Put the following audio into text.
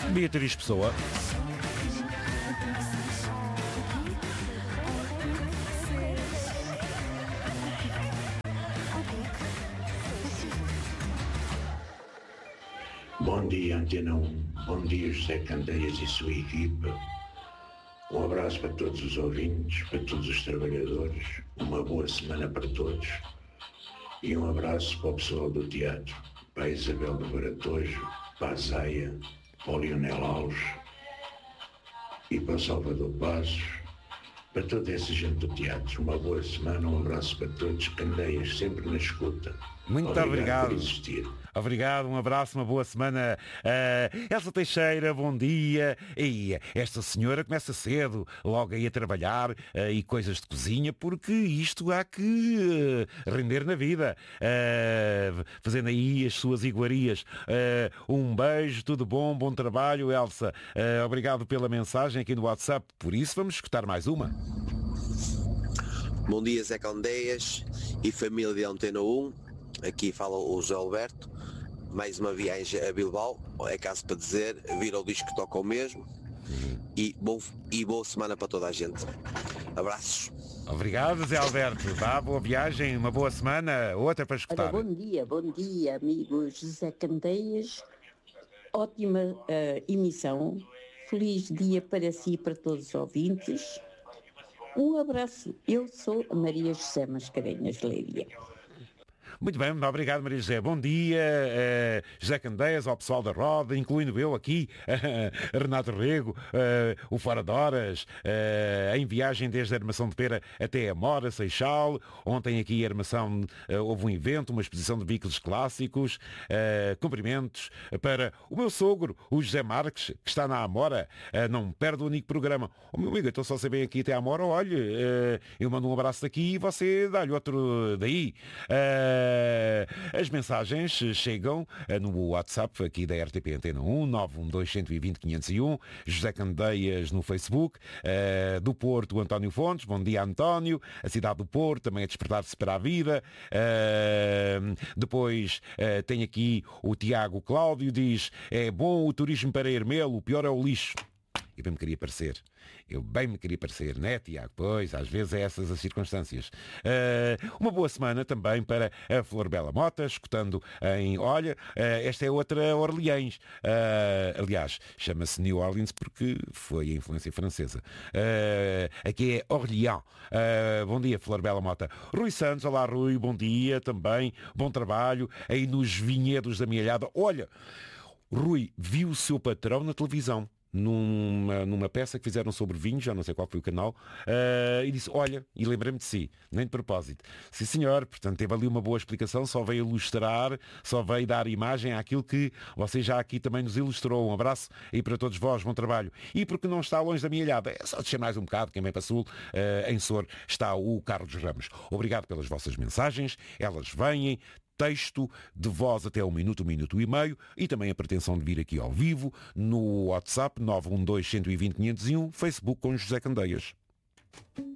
Beatriz Pessoa. Bom dia, Antena 1. Bom dia, José Candeias e sua equipa. Um abraço para todos os ouvintes, para todos os trabalhadores. Uma boa semana para todos. E um abraço para o pessoal do teatro, para a Isabel do Baratojo, para a Zaia, para o Lionel Alves e para o Salvador Passos, para toda essa gente do teatro. Uma boa semana, um abraço para todos. Candeias, sempre na escuta. Muito obrigado. Por existir. Obrigado, um abraço, uma boa semana. Elsa Teixeira, bom dia. E esta senhora começa cedo, logo aí a trabalhar e coisas de cozinha, porque isto há que render na vida. Fazendo aí as suas iguarias. Um beijo, tudo bom, bom trabalho, Elsa. Obrigado pela mensagem aqui no WhatsApp. Por isso vamos escutar mais uma. Bom dia, Zé Candeias e família de Antena 1. Aqui fala o José Alberto. Mais uma viagem a Bilbao, é caso para dizer, vira o disco que toca o mesmo. E boa semana para toda a gente. Abraços. Obrigado, Zé Alberto. Vá, boa viagem, uma boa semana, outra para escutar. Ora, bom dia, amigos José Candeias. Ótima emissão. Feliz dia para si e para todos os ouvintes. Um abraço. Eu sou a Maria José Mascarenhas Leiria. Muito bem, obrigado, Maria José. Bom dia, José Candeias, ao pessoal da Roda, incluindo eu aqui, Renato Rego, o Fora de Horas, em viagem desde a Armação de Pera até a Mora, Seixal. Ontem aqui a Armação houve um evento, uma exposição de veículos clássicos. Cumprimentos para o meu sogro, o José Marques, que está na Amora. Não perde o único programa. O meu amigo, estou só a saber aqui até a Amora, olha, eu mando um abraço daqui e você dá-lhe outro daí. As mensagens chegam no WhatsApp aqui da RTP Antena 1, 912-120-501, José Candeias no Facebook, do Porto, António Fontes, bom dia António, a cidade do Porto, também a despertar-se para a vida. Depois tem aqui o Tiago Cláudio, diz, é bom o turismo para Ermelo, o pior é o lixo. Eu bem me queria parecer, né, Tiago? Pois, às vezes é essas as circunstâncias. Uma boa semana também para a Flor Bela Mota, escutando em... Olha, esta é outra Orleans. Aliás, chama-se New Orleans porque foi a influência francesa. Aqui é Orléans. Bom dia, Flor Bela Mota. Rui Santos, olá Rui, bom dia também. Bom trabalho aí nos vinhedos da Mielhada. Olha, Rui, viu o seu patrão na televisão. Numa peça que fizeram sobre vinhos, já não sei qual foi o canal, e disse, olha, e lembrei-me de si, nem de propósito. Sim senhor, portanto teve ali uma boa explicação, só veio ilustrar, só veio dar imagem àquilo que você já aqui também nos ilustrou. Um abraço aí para todos vós, bom trabalho. E porque não está longe da Mielhada, é só descer mais um bocado, quem vem para Sul, em Sor está o Carlos Ramos. Obrigado pelas vossas mensagens, elas vêm, texto de voz até 1 minuto, 1 minuto e meio, e também a pretensão de vir aqui ao vivo no WhatsApp 912-120-501, Facebook com José Candeias.